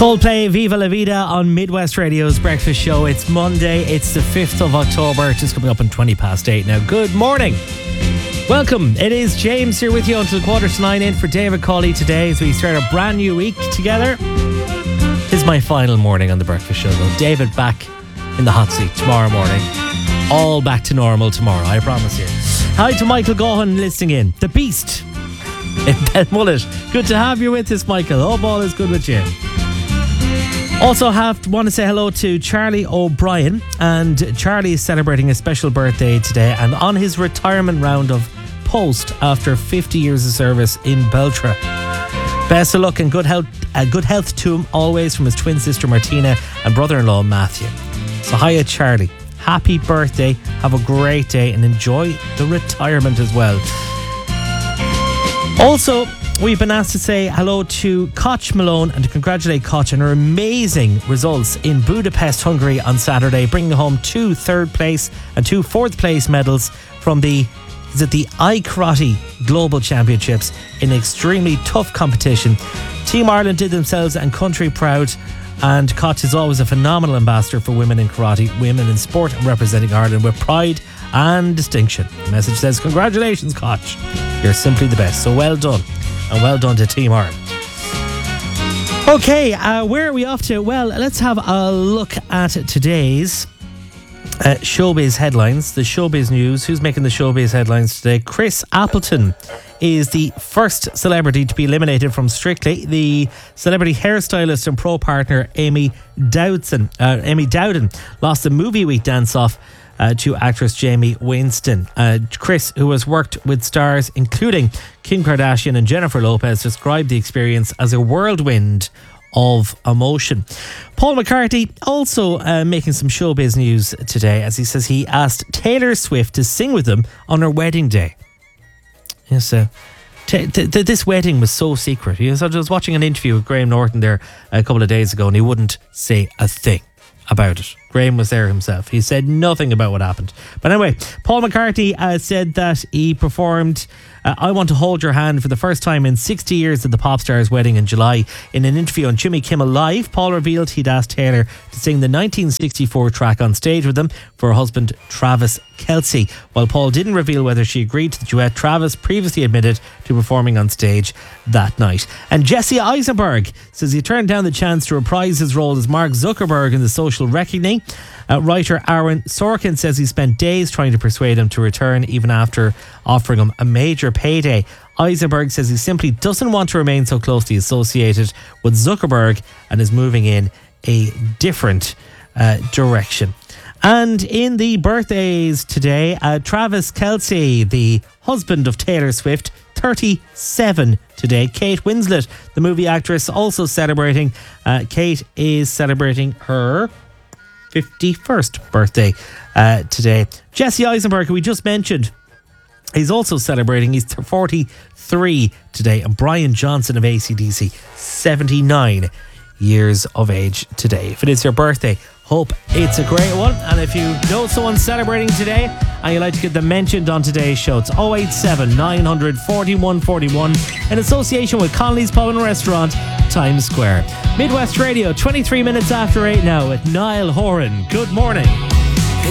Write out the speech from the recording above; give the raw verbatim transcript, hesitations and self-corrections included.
Coldplay, Viva La Vida on Midwest Radio's Breakfast Show. It's Monday, it's the fifth of October, just coming up on twenty past eight now. Good morning. Welcome. It is James here with you until quarter to nine in for David Cawley today as we start a brand new week together. This is my final morning on the Breakfast Show though. David back in the hot seat tomorrow morning. All back to normal tomorrow, I promise you. Hi to Michael Gohan listening in. The Beast in Ben Mullet. Good to have you with us, Michael. Hope all is good with you. Also have want to say hello to Charlie O'Brien, and Charlie is celebrating a special birthday today and on his retirement round of post after fifty years of service in Beltra. Best of luck and good health, uh, good health to him always from his twin sister Martina and brother-in-law Matthew. So hiya Charlie, happy birthday, have a great day and enjoy the retirement as well. Also, we've been asked to say hello to Koch Malone and to congratulate Koch on her amazing results in Budapest, Hungary on Saturday, bringing home two third place and two fourth place medals from the is it the iKarate Global Championships in extremely tough competition. Team Ireland did themselves and country proud, and Koch is always a phenomenal ambassador for women in karate, women in sport, and representing Ireland with pride and distinction. The message says, congratulations Koch, you're simply the best. So well done. And well done to Team Ireland. Okay, uh, where are we off to? Well, let's have a look at today's uh, showbiz headlines. The showbiz news. Who's making the showbiz headlines today? Chris Appleton is the first celebrity to be eliminated from Strictly. The celebrity hairstylist and pro partner Amy Dowdson, uh, Amy Dowden lost the movie week dance-off Uh, to actress Jamie Winston. Uh, Chris, who has worked with stars including Kim Kardashian and Jennifer Lopez, described the experience as a whirlwind of emotion. Paul McCartney also uh, making some showbiz news today, as he says he asked Taylor Swift to sing with him on her wedding day. Yes, uh, T- t- t- this wedding was so secret. Yes, I was watching an interview with Graham Norton there a couple of days ago and he wouldn't say a thing about it. Graham was there himself. He said nothing about what happened. But anyway, Paul McCartney uh, said that he performed uh, I Want to Hold Your Hand for the first time in sixty years at the pop star's wedding in July. In an interview on Jimmy Kimmel Live, Paul revealed he'd asked Taylor to sing the nineteen sixty-four track on stage with him for her husband Travis Kelce. While Paul didn't reveal whether she agreed to the duet, Travis previously admitted to performing on stage that night. And Jesse Eisenberg says he turned down the chance to reprise his role as Mark Zuckerberg in The Social Reckoning. Uh, writer Aaron Sorkin says he spent days trying to persuade him to return, even after offering him a major payday. Eisenberg says he simply doesn't want to remain so closely associated with Zuckerberg and is moving in a different uh, direction. And in the birthdays today, uh, Travis Kelce, the husband of Taylor Swift, thirty-seven today. Kate Winslet, the movie actress, also celebrating. Uh, Kate is celebrating her fifty-first birthday uh, today. Jesse Eisenberg, who we just mentioned, he's also celebrating. He's forty-three today. And Brian Johnson of A C D C, seventy-nine years of age today. If it is your birthday, hope it's a great one. And if you know someone celebrating today and you'd like to get them mentioned on today's show, it's oh eight seven, nine hundred, forty-one forty-one in association with Connolly's Pub and Restaurant, Times Square. Midwest Radio, twenty-three minutes after eight now with Niall Horan. Good morning.